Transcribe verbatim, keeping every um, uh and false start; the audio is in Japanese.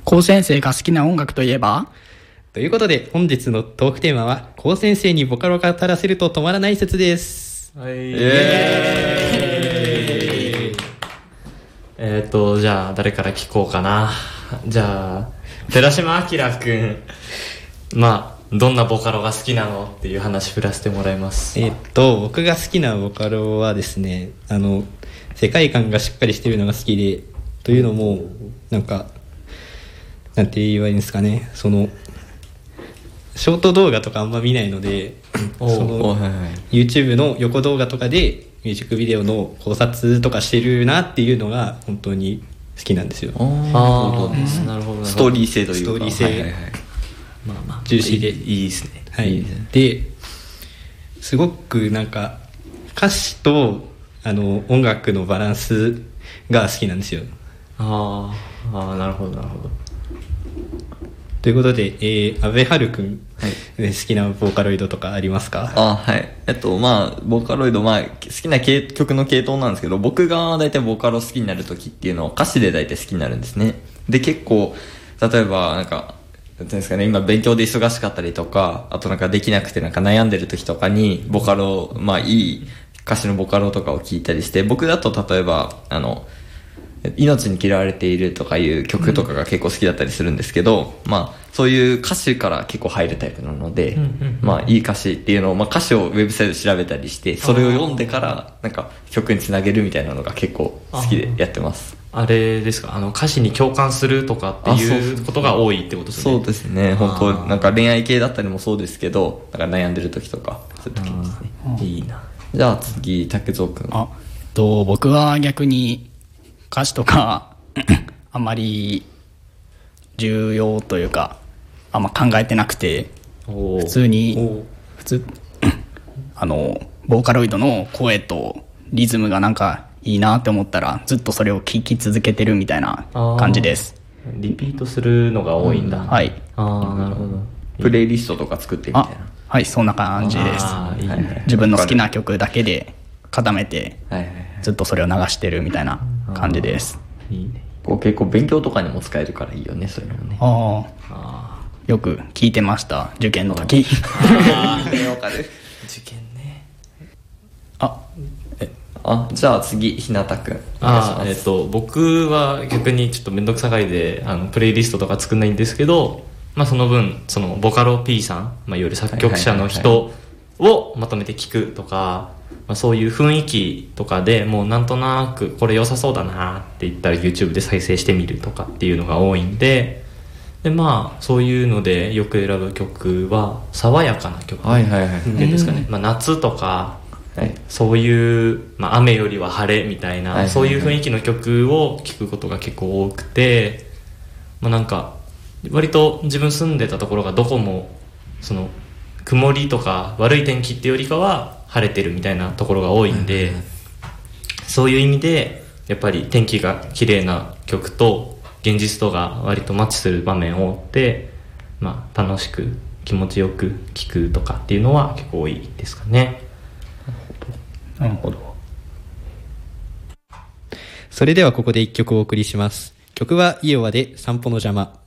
高先生が好きな音楽といえば？ ということで本日のトークテーマは高先生にボカロが垂らせると止まらない説です。 はい、イエーイ。えっとじゃあ誰から聞こうかな。じゃあ寺島明くん、まあどんなボカロが好きなのっていう話振らせてもらいます。 えっと僕が好きなボカロはですね、あの世界観がしっかりしているのが好きで、というのもなんかなんて言えばいいんですかね、そのショート動画とかあんま見ないのでその、はいはい、YouTube の横動画とかでミュージックビデオの考察とかしてるなっていうのが本当に好きなんですよ。 ああ、なるほど。 ストーリー性というか、 ストーリー性、はいはいはい、 まあまあ、 重視でいいですね。 はい。いいですね。ですごくなんか歌詞とあの音楽のバランスが好きなんですよ。 ああ、なるほどなるほど。 ということで、えー、安部春くん、はい、好きなボーカロイドとかありますか？ あ、はい。えっと、まあ、ボーカロイド、まあ、好きな曲の系統なんですけど、僕が大体ボーカロ好きになるときっていうのを歌詞で大体好きになるんですね。で、結構、例えば、なんか、なんていうんですかね、今勉強で忙しかったりとか、あとなんかできなくてなんか悩んでる時とかに、ボカロ、まあいい歌詞のボカロとかを聞いたりして、僕だと例えば、あの、命に嫌われているとかいう曲とかが結構好きだったりするんですけど、うん、まあそういう歌詞から結構入るタイプなので、うんうんうん、まあいい歌詞っていうのを、まあ歌詞をウェブサイトで調べたりして、それを読んでからなんか曲につなげるみたいなのが結構好きでやってます。 あれですか、あの歌詞に共感するとかっていうことが多いってことですね。 そうですね。本当なんか恋愛系だったりもそうですけど、なんか悩んでる時とかそういう時にですね。 いいな。 じゃあ次竹蔵くん。 あ、と僕は逆に歌詞とかあんまり重要というかあんま考えてなくて、普通に普通あのボーカロイドの声とリズムがなんかいいなって思ったらずっとそれを聴き続けてるみたいな感じです。 リピートするのが多いんだ、うん、 はい。 ああ、なるほど。 プレイリストとか作ってみたいな。 はい、そんな感じです。いいね、自分の好きな曲だけで固めてずっとそれを流してるみたいな感じです。 いいね。 こう結構勉強とかにも使えるからいいよね、そういうのもね。 ああ、よく聞いてました、受験の時。 ああ、わかる。 受験ね。 あ、 え、あ、じゃあ次ひなたくん。 あ、えっと僕は逆にちょっと面倒くさがりであのプレイリストとか作んないんですけど、まあその分そのボカロ P さん、まあいわゆる作曲者の人をまとめて聞くとか。まあ、そういう雰囲気とかでもうなんとなくこれ良さそうだなって言ったら YouTube で再生してみるとかっていうのが多いんで、でまあそういうのでよく選ぶ曲は爽やかな曲っていうんですかね、まあ、夏とか、はい、そういう、まあ、雨よりは晴れみたいな、はいはいはい、そういう雰囲気の曲を聴くことが結構多くて、まあ、なんか割と自分住んでたところがどこもその曇りとか悪い天気っていうよりかは晴れてるみたいなところが多いんで、うんうん、そういう意味でやっぱり天気が綺麗な曲と現実とが割とマッチする場面を追って、まあ、楽しく気持ちよく聴くとかっていうのは結構多いですかね。 なるほど。 それではここで一曲お送りします。曲はイオワで散歩の邪魔。